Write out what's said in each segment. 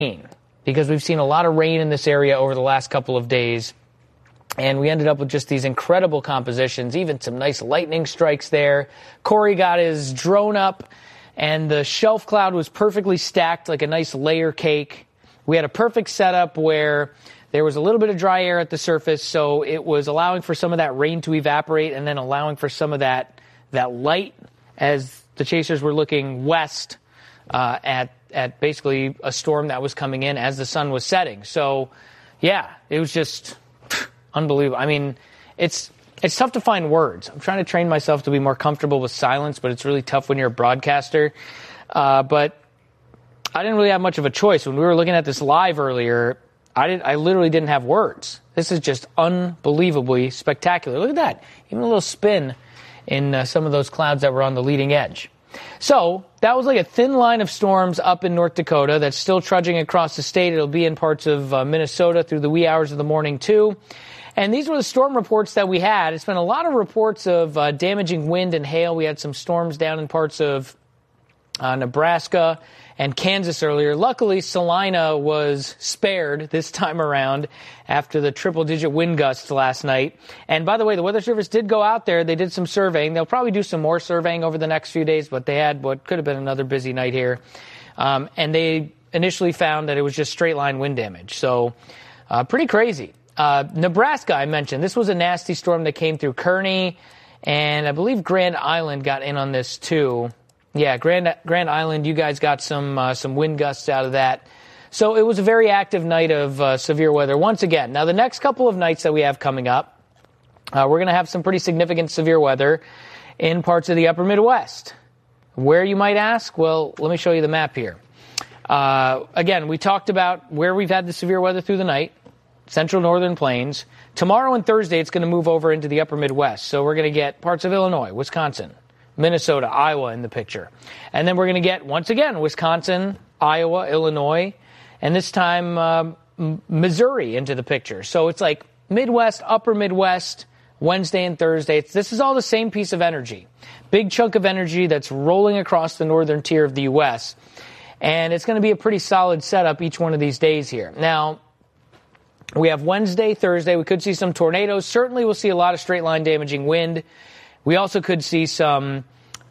rain, because we've seen a lot of rain in this area over the last couple of days. And we ended up with just these incredible compositions, even some nice lightning strikes there. Corey got his drone up, and the shelf cloud was perfectly stacked like a nice layer cake. We had a perfect setup where there was a little bit of dry air at the surface, so it was allowing for some of that rain to evaporate and then allowing for some of that light as the chasers were looking west at basically a storm that was coming in as the sun was setting. So, yeah, it was just unbelievable. I mean, it's tough to find words. I'm trying to train myself to be more comfortable with silence, but it's really tough when you're a broadcaster. But I didn't really have much of a choice. When we were looking at this live earlier, I literally didn't have words. This is just unbelievably spectacular. Look at that. Even a little spin in some of those clouds that were on the leading edge. So that was like a thin line of storms up in North Dakota that's still trudging across the state. It'll be in parts of Minnesota through the wee hours of the morning, too. And these were the storm reports that we had. It's been a lot of reports of damaging wind and hail. We had some storms down in parts of Nebraska and Kansas earlier. Luckily, Salina was spared this time around after the triple-digit wind gusts last night. And by the way, the Weather Service did go out there. They did some surveying. They'll probably do some more surveying over the next few days, but they had what could have been another busy night here. And they initially found that it was just straight-line wind damage. So pretty crazy. Nebraska, I mentioned. This was a nasty storm that came through Kearney, and I believe Grand Island got in on this too. Yeah, Grand Island, you guys got some wind gusts out of that. So it was a very active night of severe weather once again. Now, the next couple of nights that we have coming up, we're going to have some pretty significant severe weather in parts of the upper Midwest. Where, you might ask? Well, let me show you the map here. Again, we talked about where we've had the severe weather through the night, central northern plains. Tomorrow and Thursday, it's going to move over into the upper Midwest. So we're going to get parts of Illinois, Wisconsin, Minnesota, Iowa in the picture. And then we're going to get, once again, Wisconsin, Iowa, Illinois, and this time Missouri into the picture. So it's like Midwest, upper Midwest, Wednesday and Thursday. This is all the same piece of energy. Big chunk of energy that's rolling across the northern tier of the U.S. And it's going to be a pretty solid setup each one of these days here. Now, we have Wednesday, Thursday. We could see some tornadoes. Certainly we'll see a lot of straight-line damaging wind. We also could see some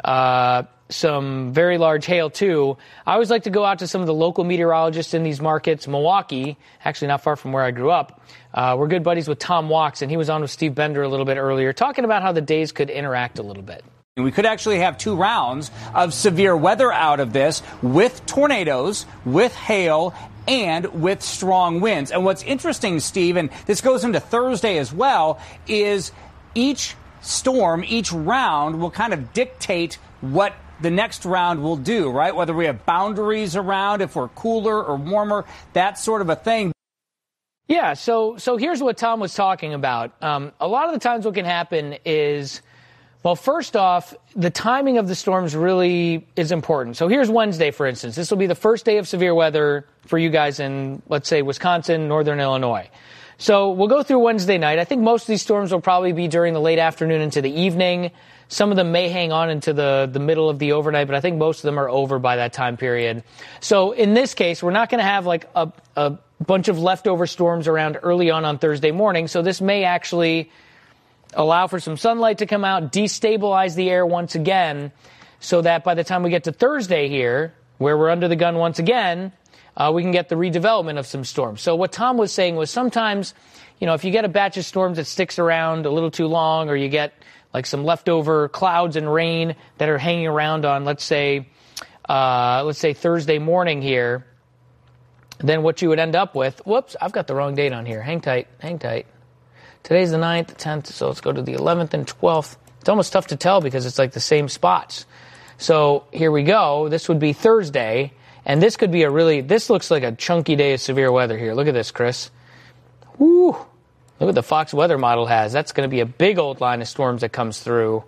very large hail, too. I always like to go out to some of the local meteorologists in these markets. Milwaukee, actually not far from where I grew up. We're good buddies with Tom Walks, and he was on with Steve Bender a little bit earlier, talking about how the days could interact a little bit. We could actually have 2 rounds of severe weather out of this, with tornadoes, with hail, and with strong winds. And what's interesting, Steve, and this goes into Thursday as well, is each storm, each round will kind of dictate what the next round will do, right? Whether we have boundaries around, if we're cooler or warmer, that sort of a thing. Yeah, so here's what Tom was talking about. A lot of the times what can happen is, well, first off, the timing of the storms really is important. So here's Wednesday, for instance. This will be the first day of severe weather for you guys in, let's say, Wisconsin, northern Illinois. So we'll go through Wednesday night. I think most of these storms will probably be during the late afternoon into the evening. Some of them may hang on into the middle of the overnight, but I think most of them are over by that time period. So in this case, we're not going to have like a bunch of leftover storms around early on Thursday morning. So this may actually allow for some sunlight to come out, destabilize the air once again, so that by the time we get to Thursday here, where we're under the gun once again, we can get the redevelopment of some storms. So what Tom was saying was sometimes, if you get a batch of storms that sticks around a little too long, or you get like some leftover clouds and rain that are hanging around on, let's say Thursday morning here, then what you would end up with, whoops, I've got the wrong date on here. Hang tight. Today's the 9th, the 10th, so let's go to the 11th and 12th. It's almost tough to tell because it's like the same spots. So here we go. This would be Thursday. And this could be this looks like a chunky day of severe weather here. Look at this, Chris. Woo! Look what the Fox weather model has. That's going to be a big old line of storms that comes through.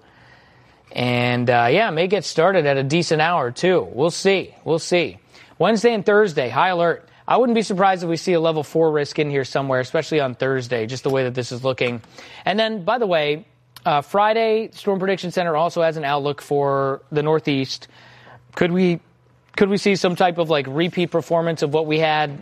And, may get started at a decent hour, too. We'll see. Wednesday and Thursday, high alert. I wouldn't be surprised if we see a level 4 risk in here somewhere, especially on Thursday, just the way that this is looking. And then, by the way, Friday, Storm Prediction Center also has an outlook for the Northeast. Could we Could we see some type of like repeat performance of what we had